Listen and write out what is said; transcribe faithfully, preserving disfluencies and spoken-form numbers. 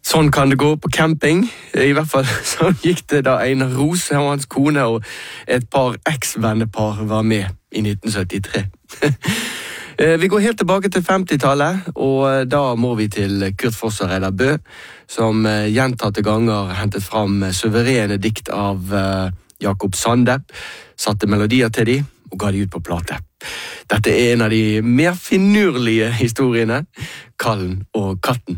Sånn kan det gå på camping. I hvert fall så gikk det da Einar Ros, han og hans kone og et par eks-vennepar var med i nitten syttitre. Vi går helt tilbake til femtitallet, og da må vi til Kurt Foss og Reidar Bø, som gjentatte ganger hentet fram suverene dikt av Jakob Sande, satte melodier til de og ga de ut på plate. Dette er en av de mer finurlige historiene, Kallen og katten.